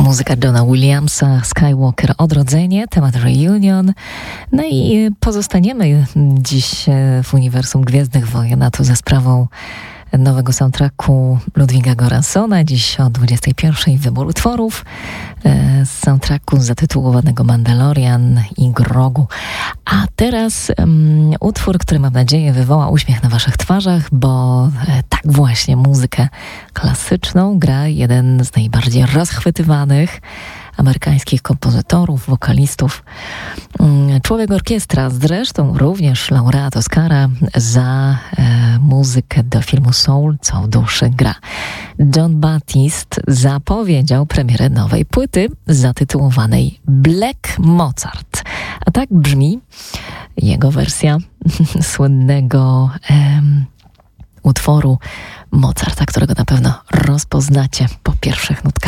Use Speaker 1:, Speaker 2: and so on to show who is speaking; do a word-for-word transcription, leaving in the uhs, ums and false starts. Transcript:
Speaker 1: Muzyka Johna Williamsa, Skywalker Odrodzenie, temat Reunion. No i pozostaniemy dziś w uniwersum Gwiezdnych Wojen, a to za sprawą nowego soundtracku Ludwiga Göranssona. Dziś o dwudziestej pierwszej wybór utworów z soundtracku zatytułowanego Mandalorian i Grogu. A teraz um, utwór, który mam nadzieję wywoła uśmiech na waszych twarzach, bo e, tak właśnie muzykę klasyczną gra jeden z najbardziej rozchwytywanych amerykańskich kompozytorów, wokalistów, człowiek orkiestra, zresztą również laureat Oscara za e, muzykę do filmu Soul, co w duszy gra. Jon Batiste zapowiedział premierę nowej płyty zatytułowanej Black Mozart. A tak brzmi jego wersja słynnego e, utworu Mozarta, którego na pewno rozpoznacie po pierwszych nutkach.